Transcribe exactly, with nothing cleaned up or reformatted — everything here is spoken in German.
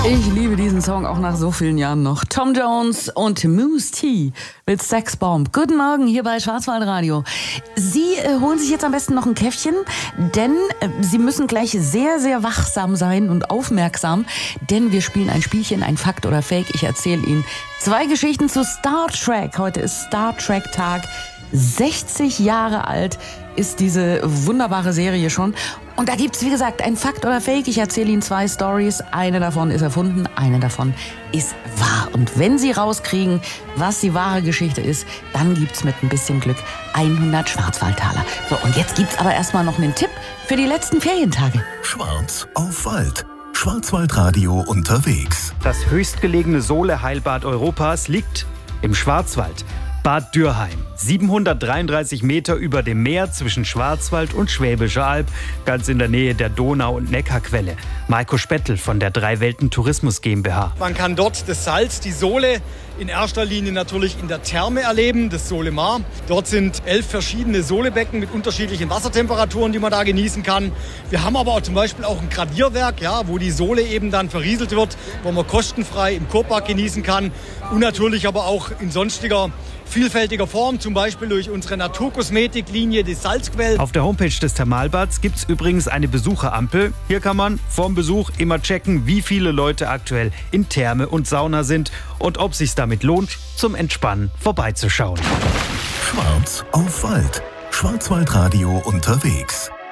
Ich liebe diesen Song auch nach so vielen Jahren noch. Tom Jones und Mousse T mit Sexbomb. Guten Morgen hier bei Schwarzwaldradio. Sie äh, holen sich jetzt am besten noch ein Käffchen, denn äh, Sie müssen gleich sehr, sehr wachsam sein und aufmerksam, denn wir spielen ein Spielchen, ein Fakt oder Fake. Ich erzähle Ihnen zwei Geschichten zu Star Trek. Heute ist Star Trek Tag. sechzig Jahre alt ist diese wunderbare Serie schon. Und da gibt's, wie gesagt, ein Fakt oder Fake. Ich erzähle Ihnen zwei Stories. Eine davon ist erfunden, eine davon ist wahr. Und wenn Sie rauskriegen, was die wahre Geschichte ist, dann gibt's mit ein bisschen Glück hundert Schwarzwaldtaler. So, und jetzt gibt's aber erstmal noch einen Tipp für die letzten Ferientage. Schwarz auf Wald. Schwarzwaldradio unterwegs. Das höchstgelegene Sohle-Heilbad Europas liegt im Schwarzwald. Bad Dürheim, siebenhundertdreiunddreißig Meter über dem Meer zwischen Schwarzwald und Schwäbischer Alb, ganz in der Nähe der Donau- und Neckarquelle. Maiko Spettel von der Drei Welten Tourismus GmbH. Man kann dort das Salz, die Sohle, in erster Linie natürlich in der Therme erleben, das Solemar. Dort sind elf verschiedene Solebecken mit unterschiedlichen Wassertemperaturen, die man da genießen kann. Wir haben aber auch zum Beispiel auch ein Gradierwerk, ja, wo die Sohle eben dann verrieselt wird, wo man kostenfrei im Kurpark genießen kann. Und natürlich aber auch in sonstiger vielfältiger Form, zum Beispiel durch unsere Naturkosmetiklinie, die Salzquellen. Auf der Homepage des Thermalbads gibt es übrigens eine Besucherampel. Hier kann man vorm Besuch immer checken, wie viele Leute aktuell in Therme und Sauna sind und ob es sich damit lohnt, zum Entspannen vorbeizuschauen. Schwarz auf Wald. Schwarzwaldradio unterwegs.